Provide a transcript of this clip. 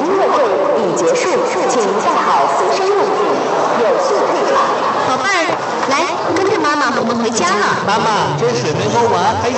音乐会已结束，请带好随身物品，有序退场。 宝贝儿，来跟着妈妈，我们回家了。 妈妈，这水没喝完，还